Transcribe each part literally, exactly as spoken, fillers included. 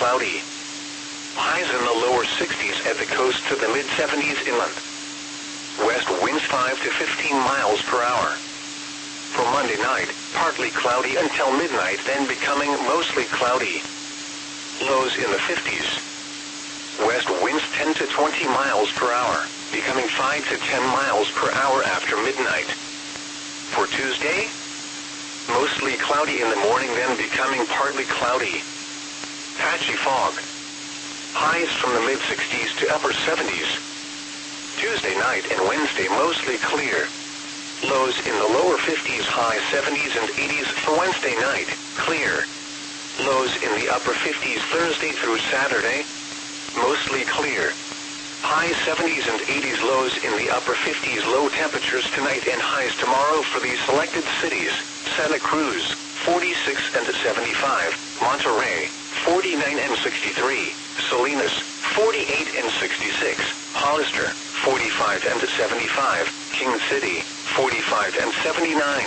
cloudy. Highs in the lower sixties at the coast to the mid seventies inland. West winds five to fifteen miles per hour. For Monday night, partly cloudy until midnight, then becoming mostly cloudy. Lows in the fifties. West winds ten to twenty miles per hour, becoming five to ten miles per hour after midnight. For Tuesday, mostly cloudy in the morning, then becoming partly cloudy. Patchy fog. Highs from the mid sixties to upper seventies. Tuesday night and Wednesday mostly clear. Lows in the lower fifties, high seventies and eighties for Wednesday night, clear. Lows in the upper fifties Thursday through Saturday, mostly clear. High seventies and eighties, lows in the upper fifties. Low temperatures tonight and highs tomorrow for these selected cities: Santa Cruz, forty-six and seventy-five, Monterey, forty-nine and sixty-three, Salinas, forty-eight and sixty-six, Hollister, forty-five and seventy-five, King City, forty-five and seventy-nine.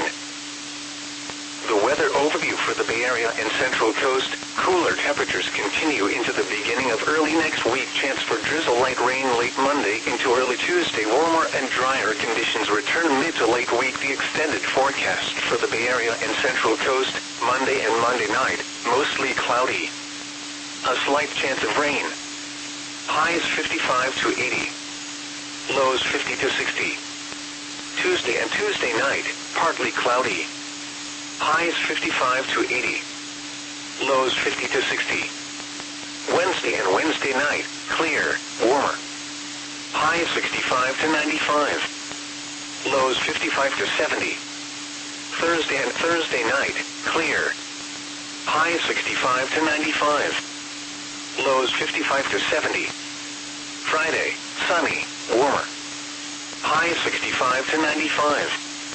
The weather overview for the Bay Area and Central Coast: cooler temperatures continue into the beginning of early next week. Chance for drizzle, light rain late Monday into early Tuesday. Warmer and drier conditions return mid to late week. The extended forecast for the Bay Area and Central Coast: Monday and Monday night, mostly cloudy. A slight chance of rain. Highs fifty-five to eighty. Lows fifty to sixty. Tuesday and Tuesday night, partly cloudy. Highs fifty-five to eighty. Lows fifty to sixty. Wednesday and Wednesday night, clear, warmer. Highs sixty-five to ninety-five. Lows fifty-five to seventy. Thursday and Thursday night, clear. Highs sixty-five to ninety-five. Lows fifty-five to seventy. Friday, sunny, warmer. Highs sixty-five to ninety-five.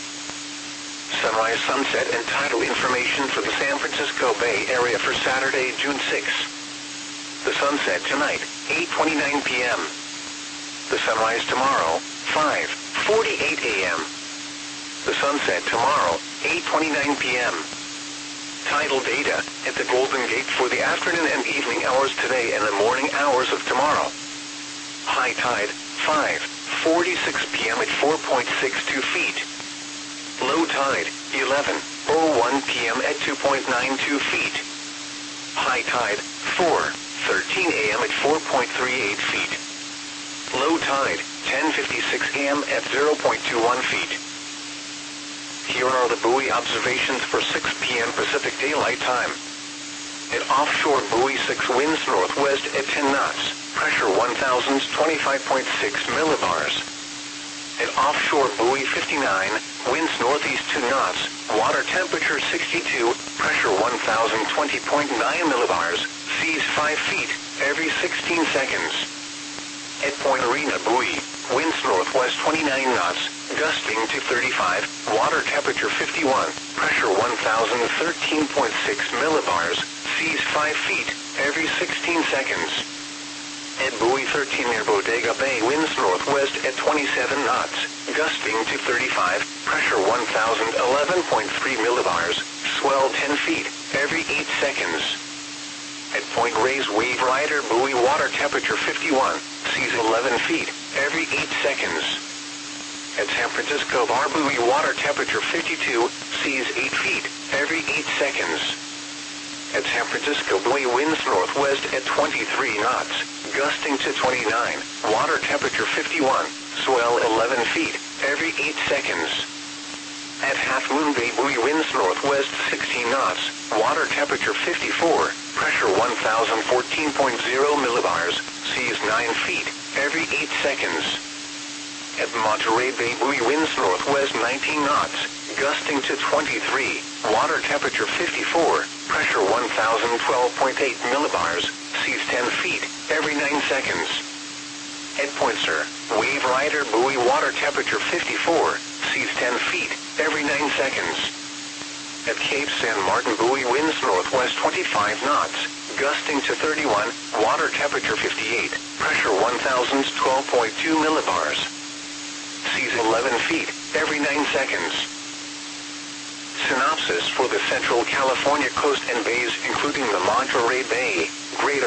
Sunrise, sunset, and tidal information for the San Francisco Bay Area for Saturday, June sixth. The sunset tonight, eight twenty-nine p m The sunrise tomorrow, five forty-eight a m The sunset tomorrow, eight twenty-nine p m Tidal data at the Golden Gate for the afternoon and evening hours today and the morning hours of tomorrow. High tide, five forty-six p m at four point six two feet. Low tide, eleven oh one p m at two point nine two feet. High tide, four thirteen a m at four point three eight feet. Low tide, ten fifty-six a m at zero point two one feet. Here are the buoy observations for six p m Pacific Daylight Time. At offshore buoy six, winds northwest at ten knots, pressure one thousand twenty-five point six millibars. At offshore buoy fifty-nine, winds northeast two knots, water temperature sixty-two, pressure one thousand twenty point nine millibars, seas five feet every sixteen seconds. At Point Arena buoy, winds northwest twenty-nine knots, gusting to thirty-five, water temperature fifty-one, pressure one thousand thirteen point six millibars, seas five feet every sixteen seconds. At buoy thirteen near Bodega Bay, winds northwest at twenty-seven knots, gusting to thirty-five, pressure one thousand eleven point three millibars, swell ten feet every eight seconds. At Point Reyes Wave Rider buoy, water temperature fifty-one, seas eleven feet every eight seconds. At San Francisco Bar buoy, water temperature fifty-two, seas eight feet every eight seconds. At San Francisco buoy, winds northwest at twenty-three knots, gusting to twenty-nine, water temperature fifty-one, swell eleven feet every eight seconds. At Half Moon Bay buoy, winds northwest sixteen knots, water temperature fifty-four, pressure one thousand fourteen point zero millibars, seas nine feet every eight seconds. At Monterey Bay buoy, winds northwest nineteen knots, gusting to twenty-three, water temperature fifty-four, pressure one thousand twelve point eight millibars, seas ten feet every nine seconds. At Point Sur, Wave Rider buoy, water temperature fifty-four, seas ten feet every nine seconds. At Cape San Martin buoy, winds northwest twenty-five knots, gusting to thirty-one, water temperature fifty-eight, pressure one thousand twelve point two millibars, seas eleven feet every nine seconds. Synopsis for the Central California coast and bays, including the Monterey Bay, Greater